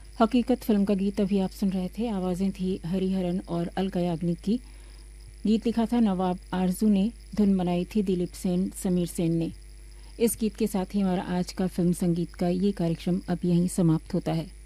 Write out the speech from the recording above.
हकीकत फिल्म का गीत अभी आप सुन रहे थे। आवाज़ें थी हरिहरन और अलका याग्निक की। गीत लिखा था नवाब आरजू ने, धुन बनाई थी दिलीप सेन, समीर सेन ने। इस गीत के साथ ही हमारा आज का फिल्म संगीत का ये कार्यक्रम अब यहीं समाप्त होता है।